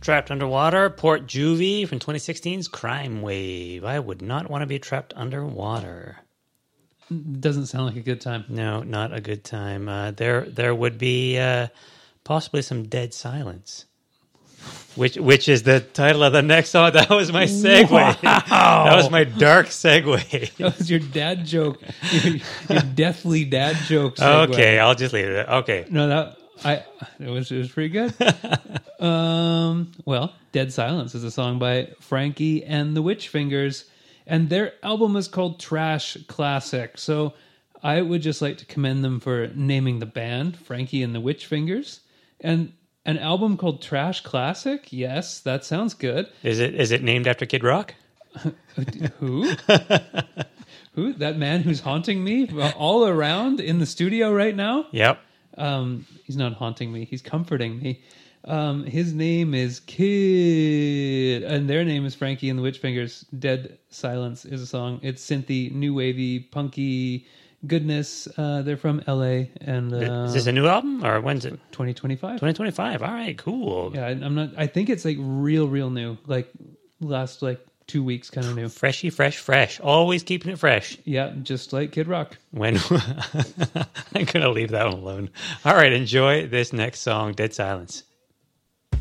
Trapped Underwater, Port Juvie from 2016's Crime Wave. I would not want to be trapped underwater. Doesn't sound like a good time. No, not a good time. There would be possibly some dead silence, which is the title of the next song. That was my segue. Wow. That was my dark segue. That was your dad joke. Your deathly dad joke segue. Okay, I'll just leave it. Okay. No, it was pretty good. Well, Dead Silence is a song by Frankie and the Witch Fingers, and their album is called Trash Classic. So I would just like to commend them for naming the band Frankie and the Witch Fingers, and an album called Trash Classic. Yes, that sounds good. Is it named after Kid Rock? Who? Who? That man who's haunting me all around in the studio right now? Yep. He's not haunting me. He's comforting me. His name is Kid, and their name is Frankie and the Witch Fingers. Dead Silence is a song. It's synthy, new wavy, punky goodness. They're from LA, and Is this a new album or when's it? 2025. 2025. All right, cool. Yeah, I'm not. I think it's like real new. Like last 2 weeks, kind of new. Freshy, fresh. Always keeping it fresh. Yeah, just like Kid Rock. When I'm gonna leave that one alone. All right, enjoy this next song, Dead Silence.